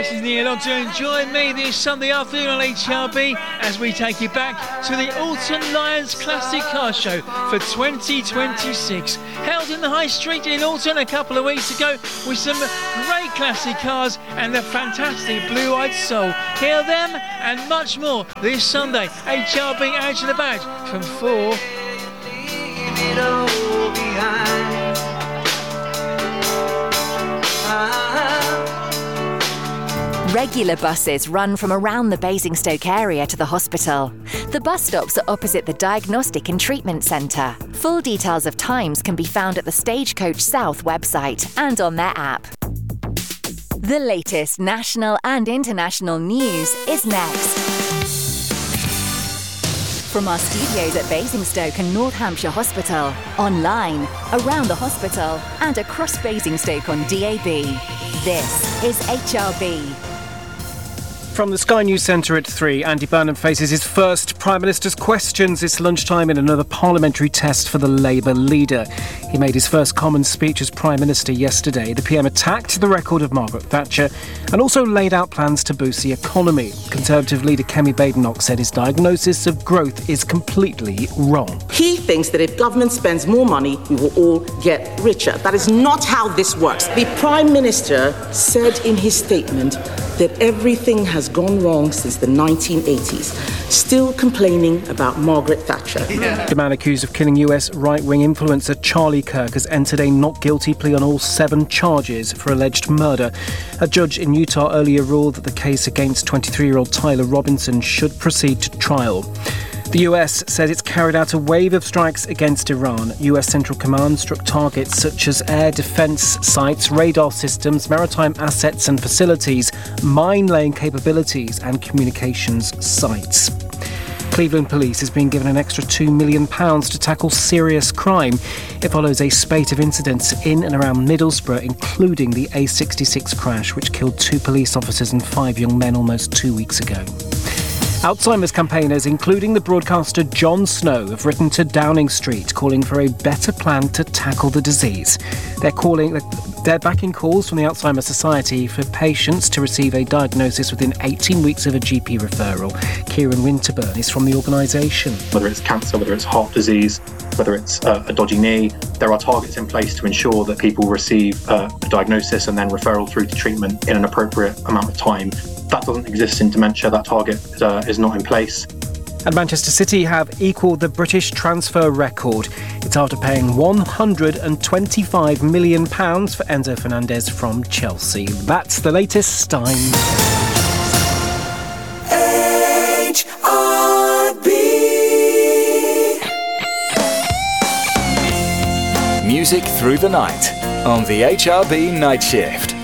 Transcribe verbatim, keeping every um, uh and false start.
This is Neil Ogden. Join me this Sunday afternoon on H R B as we take you back to the Alton Lions Classic Car Show for twenty twenty-six. Held in the High Street in Alton a couple of weeks ago with some great classic cars and the fantastic Blue Eyed Soul. Hear them and much more this Sunday. H R B Add to the Badge from four. Leave it all behind. Regular buses run from around the Basingstoke area to the hospital. The bus stops are opposite the Diagnostic and Treatment Centre. Full details of times can be found at the Stagecoach South website and on their app. The latest national and international news is next. From our studios at Basingstoke and North Hampshire Hospital, online, around the hospital and across Basingstoke on D A B. This is H R B. From the Sky News Centre at three, Andy Burnham faces his first Prime Minister's questions this lunchtime in another parliamentary test for the Labour leader. He made his first common speech as Prime Minister yesterday. The P M attacked the record of Margaret Thatcher and also laid out plans to boost the economy. Conservative leader Kemi Badenoch said his diagnosis of growth is completely wrong. He thinks that if government spends more money, we will all get richer. That is not how this works. The Prime Minister said in his statement that everything has gone wrong since the nineteen eighties, still complaining about Margaret Thatcher. Yeah. The man accused of killing U S right-wing influencer Charlie Kirk has entered a not guilty plea on all seven charges for alleged murder. A judge in Utah earlier ruled that the case against twenty-three-year-old Tyler Robinson should proceed to trial. The U S says it's carried out a wave of strikes against Iran. U S Central Command struck targets such as air defence sites, radar systems, maritime assets and facilities, mine-laying capabilities and communications sites. Cleveland Police is being given an extra two million pounds to tackle serious crime. It follows a spate of incidents in and around Middlesbrough, including the A sixty-six crash, which killed two police officers and five young men almost two weeks ago. Alzheimer's campaigners, including the broadcaster Jon Snow, have written to Downing Street calling for a better plan to tackle the disease. They're calling, they're backing calls from the Alzheimer's Society for patients to receive a diagnosis within eighteen weeks of a G P referral. Kieran Winterburn is from the organisation. Whether it's cancer, whether it's heart disease, whether it's uh, a dodgy knee, there are targets in place to ensure that people receive uh, a diagnosis and then referral through to treatment in an appropriate amount of time. That doesn't exist in dementia. That target uh, is not in place. And Manchester City have equalled the British transfer record. It's after paying one hundred twenty-five million pounds for Enzo Fernandez from Chelsea. That's the latest time. H R B. Music through the night on the H R B Night Shift.